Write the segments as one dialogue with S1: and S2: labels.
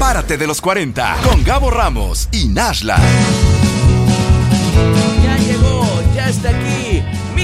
S1: Párate de los 40 con Gabo Ramos y Nashla.
S2: Ya llegó, ya está aquí,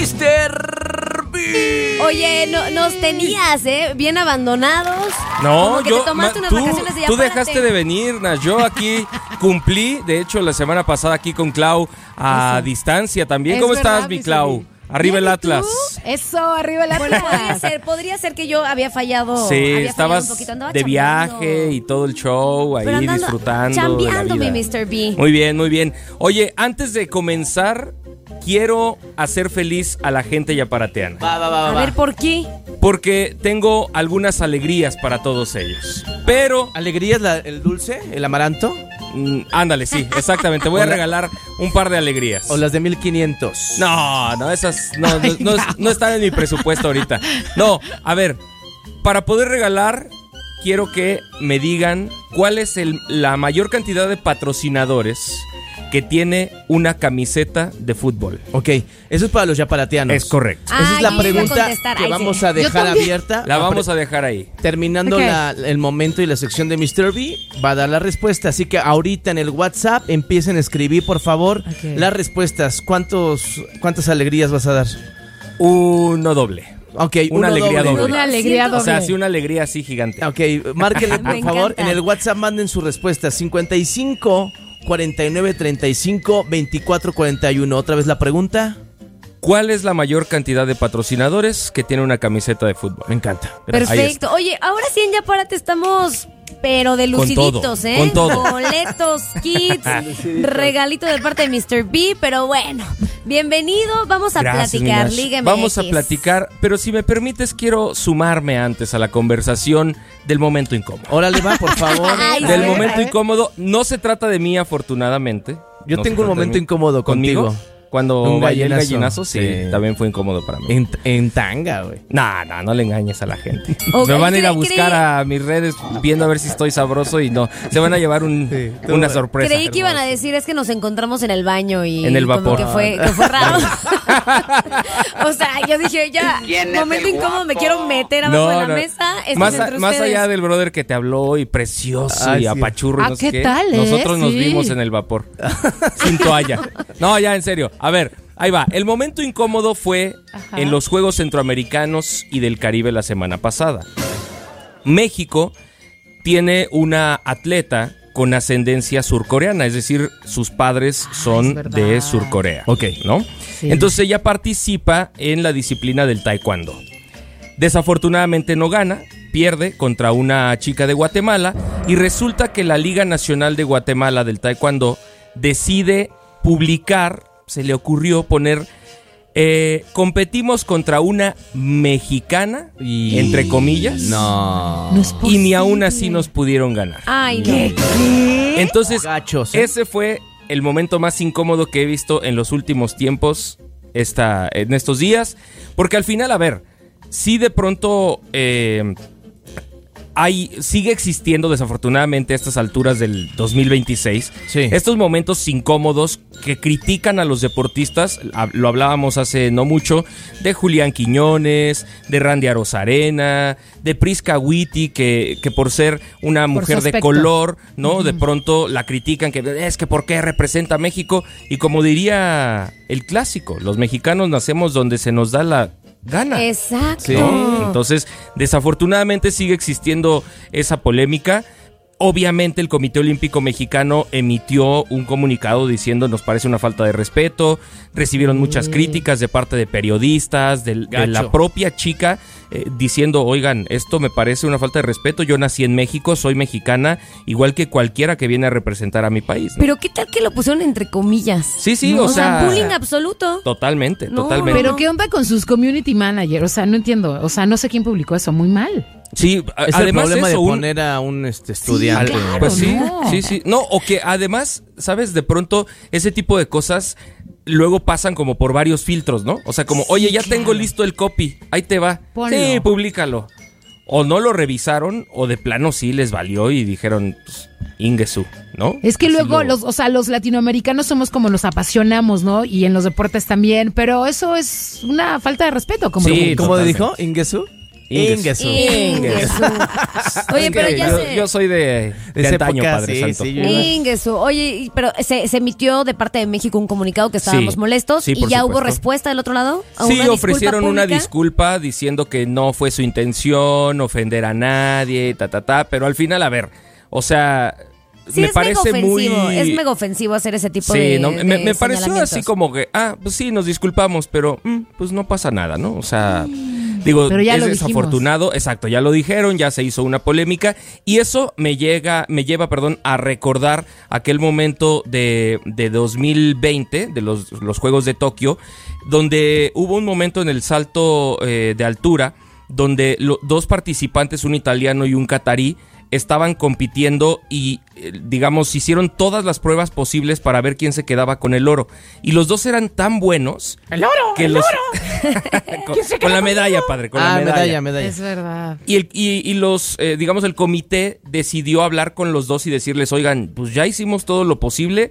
S2: Mr. B.
S3: Oye, nos tenías, bien abandonados.
S4: No,
S3: como que te tomaste unas vacaciones de ya,
S4: tú
S3: párate.
S4: dejaste de venir, Nash. Yo aquí cumplí, de hecho, la semana pasada aquí con Clau a distancia también.
S5: Es
S4: ¿Cómo
S5: verdad,
S4: estás, mi
S5: mi
S4: Clau?
S5: Soli.
S4: Arriba
S5: Bien,
S4: el
S5: ¿y
S4: Atlas.
S5: tú? Eso, arriba el Atlas.
S3: Bueno, podría ser que yo había fallado.
S4: Sí,
S3: había fallado
S4: estabas
S3: un poquito, andaba
S4: de
S3: chambeando.
S4: viaje y todo el show,
S3: Pero
S4: ahí
S3: andando,
S4: disfrutando de la
S3: chambeándome,
S4: vida.
S3: Mr. B.
S4: Muy bien, muy bien. Oye, antes de comenzar, quiero hacer feliz a la gente yaparateana.
S3: A ver, ¿por qué?
S4: Porque tengo algunas alegrías para todos ellos. Pero,
S2: ¿Alegrías el dulce, el amaranto?
S4: ándale, sí, exactamente. Voy a regalar un par de alegrías.
S2: ¿O las de 1500?
S4: No, esas no están en mi presupuesto ahorita. No, a ver, para poder regalar, quiero que me digan cuál es la mayor cantidad de patrocinadores que tiene una camiseta de fútbol.
S2: Ok, eso es para los yaparateanos.
S4: Es correcto.
S2: Esa es la
S3: yo iba a
S2: pregunta
S3: contestar,
S2: que
S3: ahí
S2: vamos
S3: sí.
S2: a dejar abierta.
S4: La vamos a dejar ahí.
S2: Terminando
S5: Ok.
S2: el momento y la sección de Mr. B, va a dar la respuesta. Así que ahorita en el WhatsApp empiecen a escribir, por favor, las respuestas. ¿Cuántas alegrías vas a dar?
S4: Uno doble.
S2: Ok,
S4: Una alegría doble.
S5: Una alegría
S3: Siento-
S4: O sea,
S5: doble.
S4: sí, una alegría así gigante.
S2: Ok, márquenle por
S3: Me
S2: favor.
S3: encanta.
S2: En el WhatsApp manden su respuesta. 55 49 35 24 41. Otra vez la pregunta.
S4: ¿Cuál es la mayor cantidad de patrocinadores que tiene una camiseta de fútbol?
S2: Me encanta.
S4: Ahí
S3: Perfecto. Oye, ahora sí en Ya Párate estamos, pero de
S4: Con todo,
S3: luciditos, ¿eh?
S4: con todo.
S3: Boletos, kits, regalito de parte de Mr. B, pero bueno, bienvenido. Vamos a
S4: Gracias,
S3: platicar,
S4: Minash.
S3: Liga MX.
S4: Vamos a platicar, pero si me permites, quiero sumarme antes a la conversación del momento incómodo.
S2: Órale, va, por favor.
S3: Ay,
S4: Del
S3: a ver,
S4: momento incómodo, no se trata de mí, afortunadamente.
S2: Yo
S4: No
S2: tengo
S4: se
S2: un
S4: trata de
S2: momento
S4: mí.
S2: incómodo contigo.
S4: Cuando
S2: Un
S4: bailé el
S2: gallinazo.
S4: gallinazo, sí,
S2: Sí.
S4: también fue incómodo para mí.
S2: En tanga, güey.
S4: No le engañes a la gente.
S3: Ok,
S4: Me van a ir a
S3: creí-
S4: buscar a mis redes viendo a ver si estoy sabroso y no. Se van a llevar una sorpresa.
S3: Creí que iban a decir es que nos encontramos en el baño y
S4: En el
S3: como
S4: vapor.
S3: que fue raro. O sea, yo dije, ya, momento incómodo, me quiero meter abajo de la mesa. Esto es
S4: Más,
S3: entre
S4: más
S3: ustedes.
S4: allá del brother que te habló y precioso
S2: Ay,
S4: y
S2: sí.
S4: apachurro y
S5: Ah,
S4: no sé
S5: ¿qué tal,
S4: Nosotros nos
S5: Sí.
S4: vimos en el vapor. Sin toalla. No, ya, en serio. A ver, ahí va. El momento incómodo fue
S5: Ajá.
S4: en los Juegos Centroamericanos y del Caribe la semana pasada. México tiene una atleta con ascendencia surcoreana, es decir, sus padres son
S5: es verdad.
S4: de Surcorea.
S2: Ok.
S4: ¿No?
S5: Sí.
S4: Entonces ella participa en la disciplina del taekwondo. Desafortunadamente no gana, pierde contra una chica de Guatemala y resulta que la Liga Nacional de Guatemala del Taekwondo decide publicar, se le ocurrió poner, competimos contra una mexicana,
S2: Y-
S4: entre comillas,
S2: No.
S5: No es
S4: y ni aún
S5: posible.
S4: así nos pudieron ganar.
S3: Ay, no.
S4: Entonces,
S2: Gachos, ¿eh?
S4: ese fue el momento más incómodo que he visto en los últimos tiempos, en estos días, porque al final, a ver, sí de pronto sigue existiendo desafortunadamente a estas alturas del 2026
S2: Sí.
S4: estos momentos incómodos que critican a los deportistas. Lo hablábamos hace no mucho de Julián Quiñones, de Randy Arozarena, de Prisca Witty, que por ser una mujer de
S5: su aspecto.
S4: color, ¿no? De pronto la critican, que es que ¿por qué representa a México? Y como diría el clásico, los mexicanos nacemos donde se nos da la gana.
S3: Exacto.
S2: Sí.
S4: ¿No? Entonces, desafortunadamente sigue existiendo esa polémica. Obviamente el Comité Olímpico Mexicano emitió un comunicado diciendo nos parece una falta de respeto. Recibieron muchas críticas de parte de periodistas, de la
S2: Gacho.
S4: propia chica, diciendo, oigan, esto me parece una falta de respeto. Yo nací en México, soy mexicana, igual que cualquiera que viene a representar a mi país, ¿no?
S3: Pero ¿qué tal que lo pusieron entre comillas?
S4: Sí, sí,
S3: No,
S4: o sea,
S3: bullying absoluto.
S4: totalmente,
S3: No,
S4: totalmente.
S5: Pero ¿qué onda con sus community managers? O sea, no entiendo. O sea, no sé quién publicó eso. Muy mal.
S4: Sí,
S2: Es
S4: además
S2: el problema
S4: eso,
S2: de poner a un estudiante.
S5: claro.
S4: Pues sí,
S5: no.
S4: sí. No, o que además, ¿sabes? De pronto, ese tipo de cosas luego pasan como por varios filtros, ¿no? O sea, como, oye, ya tengo listo el copy, ahí te va.
S5: Ponlo.
S4: Sí, públicalo. O no lo revisaron, o de plano sí les valió y dijeron, pues, Ingesu, ¿no?
S5: Es que
S4: Así
S5: luego
S4: lo-
S5: los latinoamericanos somos como nos apasionamos, ¿no? Y en los deportes también, pero eso es una falta de respeto, como
S4: Sí,
S5: lo-
S2: ¿Cómo
S4: totalmente.
S2: dijo? ¿Ingesu? Ingesu.
S3: Oye, pero ya
S4: yo soy de antaño,
S2: época,
S4: Padre Santo.
S3: Ingesu. Oye, pero se emitió de parte de México un comunicado que estábamos molestos
S4: sí,
S3: y
S4: por
S3: ya
S4: supuesto.
S3: hubo respuesta del otro lado.
S4: Sí, ofrecieron una disculpa diciendo que no fue su intención ofender a nadie, pero al final, a ver, o sea,
S3: sí,
S4: me parece
S3: es mega ofensivo hacer ese tipo
S4: sí,
S3: de
S4: me pareció así como que, pues sí, nos disculpamos, pero pues no pasa nada, ¿no? O sea, digo,
S5: pero ya
S4: es
S5: lo
S4: desafortunado, exacto, ya lo dijeron, ya se hizo una polémica y eso me lleva, a recordar aquel momento de 2020, de los Juegos de Tokio, donde hubo un momento en el salto de altura donde dos participantes, un italiano y un catarí, estaban compitiendo y, digamos, hicieron todas las pruebas posibles para ver quién se quedaba con el oro. Y los dos eran tan buenos...
S5: ¡El oro!
S4: Que con la medalla, padre, con la medalla.
S5: Es verdad.
S4: Y los, digamos, el comité decidió hablar con los dos y decirles, oigan, pues ya hicimos todo lo posible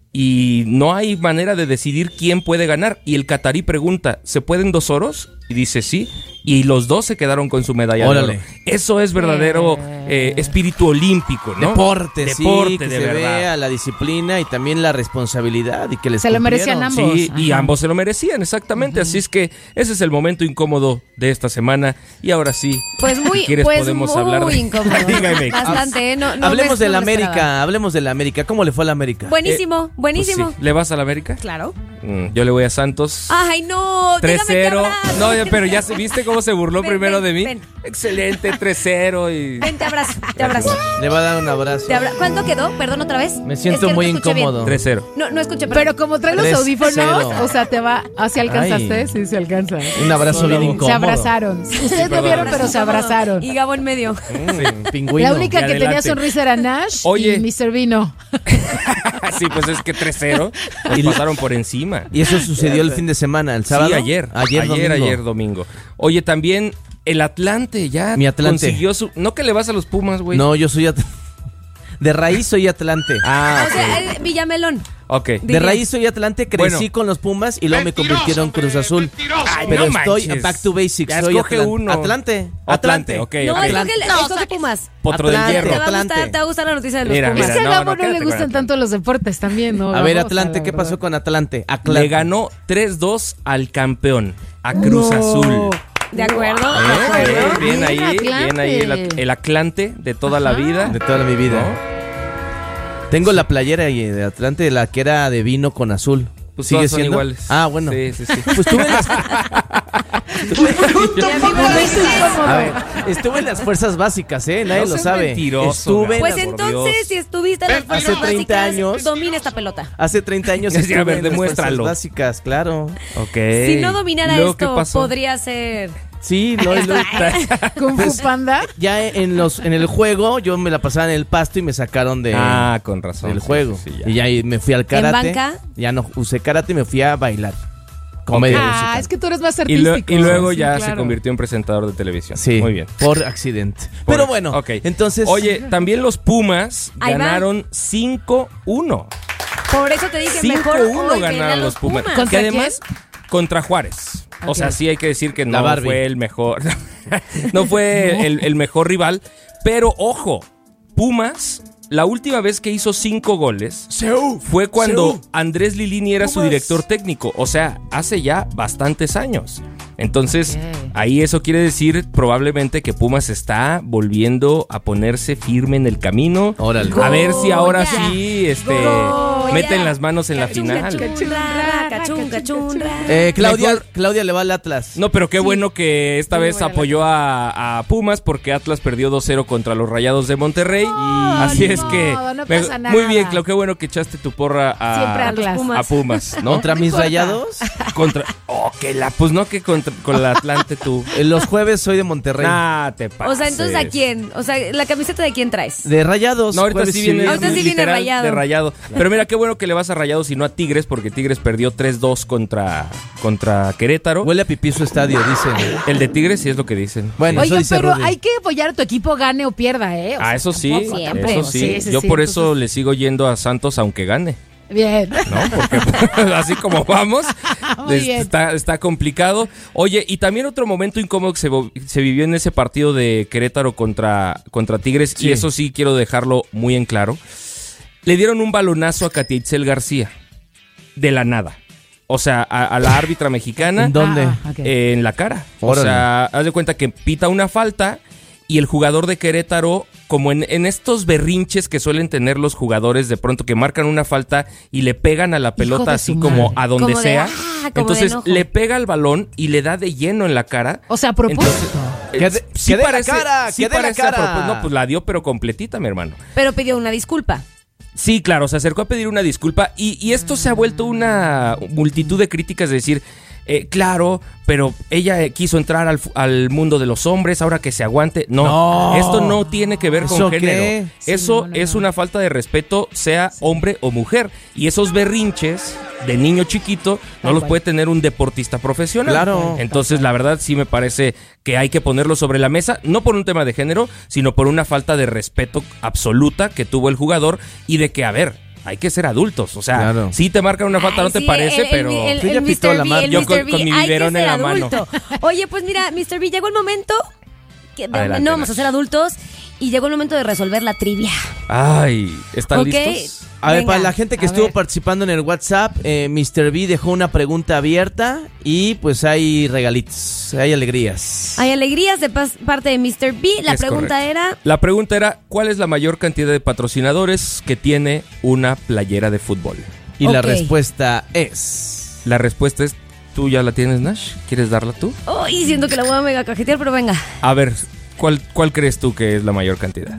S4: y no hay manera de decidir quién puede ganar. Y el catarí pregunta, ¿se pueden 2 oros? Y dice sí. Y los dos se quedaron con su medalla de oro. Eso es verdadero espíritu olímpico, ¿no?
S2: Deporte, que
S4: de
S2: se
S4: verdad.
S2: vea la disciplina y también la responsabilidad y que les
S5: se lo
S2: cumplieron.
S5: merecían ambos.
S4: Sí, y ambos se lo merecían, exactamente. Así es que ese es el momento incómodo de esta semana. Y ahora sí,
S3: pues muy,
S4: si quieres podemos hablar de...
S3: incómodo.
S4: Dígame.
S3: Bastante,
S2: hablemos de la América, hablemos de la América. ¿Cómo le fue a la América?
S3: Buenísimo.
S4: Pues sí. ¿Le vas a la América?
S3: Claro.
S4: Yo le voy a Santos.
S3: Ay, no,
S4: 3-0. No, pero ya viste cómo se burló
S3: Ven,
S4: primero de mí.
S3: ven.
S4: Excelente, 3-0 y...
S3: Ven, te abrazo.
S2: Le va a dar un abrazo.
S3: ¿Cuánto quedó? Perdón, otra vez.
S2: Me siento
S3: Es que
S2: muy
S3: no te escuché
S2: incómodo.
S4: 3-0.
S3: No escuché,
S5: Pero como trae los
S2: 3-0.
S5: audífonos, o sea, te va... ¿Así alcanzaste?
S2: Ay.
S5: Sí, se alcanza.
S2: Un abrazo bien incómodo.
S5: Se abrazaron. Ustedes no vieron, pero se abrazaron.
S3: Y Gabo en medio.
S2: Pingüino.
S5: La única
S4: Y
S5: que tenía
S4: adelante.
S5: sonrisa era Nash
S4: Oye.
S5: y Mr. Vino.
S4: Sí, pues es que 3-0. Nos pasaron por encima.
S2: Y eso sucedió el fin de semana, el sábado.
S4: Sí, ayer domingo. Oye, también el Atlante ya
S2: Mi Atlante.
S4: consiguió su... No que le vas a los Pumas, güey.
S2: No, yo soy de raíz soy Atlante.
S4: Ah,
S3: O sea, Villamelón.
S4: ok.
S2: De raíz soy Atlante, crecí
S4: Bueno.
S2: con los Pumas y luego me convirtieron en Cruz Azul.
S4: Ay,
S2: Pero
S4: no
S2: estoy
S4: manches.
S2: back to basics.
S4: Ya
S2: soy
S4: escoge uno.
S2: Atlante.
S4: Ok,
S3: No,
S4: ok.
S3: escoge Pumas.
S4: Potro del
S2: Atlante.
S4: hierro.
S3: Te va a gustar la noticia de los
S4: Mira,
S3: Pumas.
S5: Es que a
S4: no,
S5: Gabo
S4: no,
S5: no,
S4: quédate
S5: le
S4: con
S5: gustan
S4: Atlante.
S5: tanto los deportes también, ¿no?
S2: A ver,
S5: Vamos,
S2: Atlante,
S5: la
S2: ¿qué
S5: verdad.
S2: pasó con Atlante?
S4: Le ganó 3-2 al campeón, a Cruz
S5: No.
S4: Azul.
S3: ¿De acuerdo? ¿De acuerdo?
S4: Bien ahí,
S5: Atlante.
S4: bien ahí el Atlante de toda la vida.
S2: De toda mi vida.
S4: ¿No?
S2: Tengo la playera ahí de Atlante, la que era de vino con azul.
S4: Pues
S2: ¿Sigue
S4: todas son
S2: siendo?
S4: iguales.
S2: Ah, bueno.
S4: Sí.
S2: Pues tuve las... A ver, estuve en las fuerzas básicas, ¿eh? Nadie
S4: No
S2: lo
S4: seas
S2: sabe.
S4: mentiroso,
S2: Estuve en
S3: Pues
S2: las-
S3: entonces, si estuviste en las
S2: Hace
S3: fuerzas
S2: 30
S3: básicas,
S2: años.
S3: domina esta pelota.
S2: Hace 30 años
S4: Sí, a
S2: estuve
S4: ver,
S2: en las fuerzas
S4: demuéstralo.
S2: básicas, claro.
S4: Ok.
S3: Si no dominara
S4: ¿Luego qué
S3: esto,
S4: pasó?
S3: podría ser...
S2: Sí,
S5: Kung Fu Panda.
S2: ya en el juego yo me la pasaba en el pasto y me sacaron de
S4: Con razón.
S2: del
S4: sí,
S2: juego.
S4: sí, ya.
S2: Y ya ahí me fui al karate.
S3: banca?
S2: Ya no usé karate y me fui a bailar. Comedia musical.
S5: Es que tú eres más
S4: Y,
S5: artístico.
S4: luego
S5: Sí,
S4: ya
S5: claro.
S4: se convirtió en presentador de televisión.
S2: Sí,
S4: Muy bien.
S2: por accidente.
S4: Por-
S2: Pero bueno,
S4: ok.
S2: entonces...
S4: Oye, también los Pumas
S3: Ahí va.
S4: ganaron 5-1.
S3: Por eso te dije, mejor
S4: 5-1
S3: hoy ven a
S4: ganaron los Pumas.
S5: ¿Contra
S4: Que además, contra Juárez. O
S5: Ok.
S4: sea, sí hay que decir que
S2: La
S4: no
S2: Barbie.
S4: fue el mejor. No fue el mejor rival. Pero ojo, Pumas, la última vez que hizo 5 goles fue cuando Andrés Lilini era su
S2: Pumas.
S4: director técnico. O sea, hace ya bastantes años. Entonces,
S5: Ok.
S4: ahí eso quiere decir probablemente que Pumas está volviendo a ponerse firme en el camino.
S2: Órale.
S4: A ver si ahora
S3: Goya.
S4: sí
S3: Goya.
S4: meten las manos en la
S3: Cachun,
S4: final.
S3: cachun, ra, cachun, cachun, ra.
S2: Claudia le va al Atlas.
S4: No, pero qué bueno que esta vez apoyó a Pumas porque Atlas perdió 2-0 contra los Rayados de Monterrey. Así es que
S5: no pasa nada.
S4: muy bien, Clau, qué bueno que echaste tu porra
S5: Siempre
S4: a
S5: Atlas.
S4: a Pumas, ¿no?
S2: ¿Contra mis
S5: importa.
S2: Rayados?
S4: Pues no que con el Atlante tú.
S2: Los jueves soy de Monterrey.
S4: Nah, te pases.
S3: O sea, entonces, ¿a quién? O sea, ¿la camiseta de quién traes?
S2: De Rayados.
S4: No, ahorita
S2: jueves
S4: sí viene,
S3: Ahorita sí viene
S4: literal
S3: Rayado.
S4: de Rayado. Pero mira, qué bueno que le vas a Rayados y no a Tigres, porque Tigres perdió 3-2 contra Querétaro.
S2: Huele a pipí su estadio, dicen.
S4: El de Tigres sí es lo que dicen.
S2: Bueno, eso
S5: Oye,
S2: dice
S5: pero
S2: Rudy.
S5: hay que apoyar a tu equipo, gane o pierda, ¿eh? O sea,
S4: Eso sí,
S5: tampoco,
S3: siempre.
S4: eso sí.
S5: Sí, sí,
S4: Yo
S5: sí,
S4: por
S5: entonces-
S4: eso le sigo yendo a Santos aunque gane.
S5: Bien.
S4: ¿No? Porque así como vamos, está complicado. Oye, y también otro momento incómodo que se vivió en ese partido de Querétaro contra Tigres, y eso sí quiero dejarlo muy en claro. Le dieron un balonazo a Katia Itzel García, de la nada. O sea, a la árbitra mexicana.
S2: ¿En dónde?
S4: En la cara.
S2: Órale.
S4: O sea, haz de cuenta que pita una falta y el jugador de Querétaro, como en estos berrinches que suelen tener los jugadores de pronto, que marcan una falta y le pegan a la pelota así como a donde sea. Entonces le pega al balón y le da de lleno en la cara.
S5: O sea, a propósito.
S2: Sí parece, la cara,
S4: sí parece la cara. No, pues la dio pero completita, mi hermano.
S3: Pero pidió una disculpa.
S4: Sí, claro, se acercó a pedir una disculpa y esto se ha vuelto una multitud de críticas de decir, claro, pero ella quiso entrar al mundo de los hombres, ahora que se aguante. No, esto no tiene que ver con género. Eso es una falta de respeto, sea hombre o mujer. Y esos berrinches de niño chiquito no los puede tener un deportista profesional.
S2: Claro.
S4: Entonces, la verdad, sí me parece que hay que ponerlo sobre la mesa, no por un tema de género, sino por una falta de respeto absoluta que tuvo el jugador y de que, a ver, hay que ser adultos. O sea, sí te marcan una falta, no te parece, pero...
S3: El Mr. B,
S4: yo con mi biberón en la mano.
S3: Oye, pues mira, Mr. B, llegó el momento que no vamos a ser adultos y llegó el momento de resolver la trivia.
S4: Ay, ¿están listos?
S2: A ver, para la gente que estuvo participando en el WhatsApp, Mr. B dejó una pregunta abierta y pues hay regalitos, hay alegrías.
S3: Hay alegrías de parte de Mr. B. La pregunta era,
S4: ¿cuál es la mayor cantidad de patrocinadores que tiene una playera de fútbol?
S2: Y la respuesta es...
S4: La respuesta es, ¿tú ya la tienes, Nash? ¿Quieres darla tú?
S3: Uy, siento que la voy a mega cajetear, pero venga.
S4: A ver, ¿cuál crees tú que es la mayor cantidad?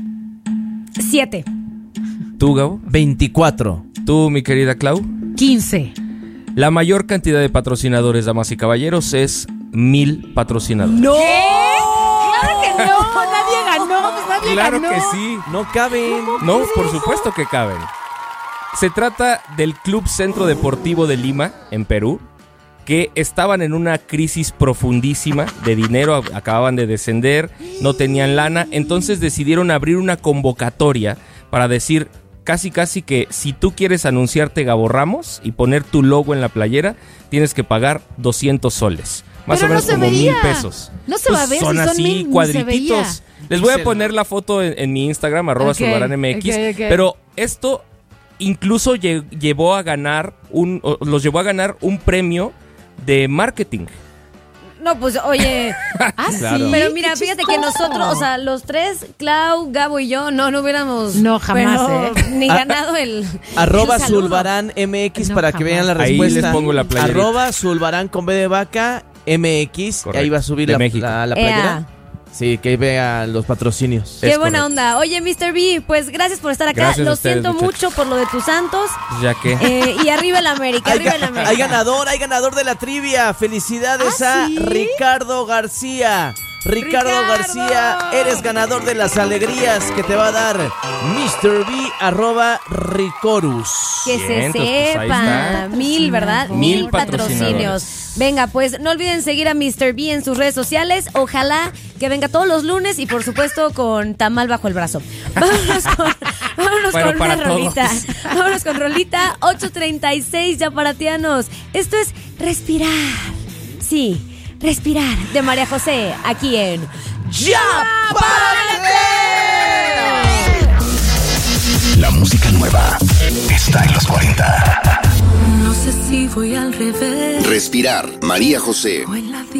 S3: 7.
S4: ¿Tú, Gabo?
S2: 24.
S4: ¿Tú, mi querida Clau?
S5: 15.
S4: La mayor cantidad de patrocinadores, damas y caballeros, es 1,000 patrocinadores.
S3: ¡No!
S5: ¡Claro que no! ¡Nadie ganó! Pues nadie
S4: ¡Claro
S5: ganó.
S4: que sí!
S2: No caben.
S4: No, por supuesto que caben. Se trata del Club Centro Deportivo de Lima, en Perú, que estaban en una crisis profundísima de dinero, acababan de descender, no tenían lana, entonces decidieron abrir una convocatoria para decir casi que si tú quieres anunciarte Gabo Ramos y poner tu logo en la playera, tienes que pagar 200 soles. Más
S5: Pero
S4: o menos
S5: no se
S4: como
S5: veía.
S4: 1,000 pesos.
S5: No se va a ver,
S4: son
S5: si son
S4: así,
S5: 1,000,
S4: cuadrititos. Les voy a poner la foto en mi Instagram, @zulbaranmx.
S5: Okay.
S4: Pero esto incluso llevó a ganar los llevó a ganar un premio de marketing.
S3: No, pues, oye.
S2: Claro.
S3: Pero mira, fíjate que nosotros, o sea, los tres, Clau, Gabo y yo, no hubiéramos.
S5: No, jamás,
S3: ni ganado el.
S2: @zulbaranmx para que vean la respuesta.
S4: Ahí les pongo la playera.
S2: @zulbaran con B de vaca MX. Correcto. Ahí va a subir la playera. Sí, que vean los patrocinios.
S3: Qué buena onda. Oye, Mr. B, pues gracias por estar acá.
S4: Gracias
S3: Lo
S4: a ustedes,
S3: siento
S4: muchachos.
S3: mucho por lo de tus Santos.
S4: Ya que.
S3: Y arriba el América, arriba el América.
S2: Hay ganador de la trivia. Felicidades a Ricardo García. Ricardo García, eres ganador de las alegrías que te va a dar Mr. B @Ricorus.
S3: Que
S4: Bien,
S3: se
S4: pues
S3: sepa. 1,000, ¿verdad?
S4: 1,000
S3: patrocinios. Venga, pues no olviden seguir a Mr. B en sus redes sociales. Ojalá que venga todos los lunes y por supuesto con tamal bajo el brazo. Vámonos con una rolita. Vámonos con rolita 8:36 ya paratianos. Esto es Respirar. Sí. Respirar de María José, aquí en ¡Ya Párate!
S1: La música nueva está en los 40.
S6: No sé si voy al revés.
S7: Respirar, María José.
S6: O en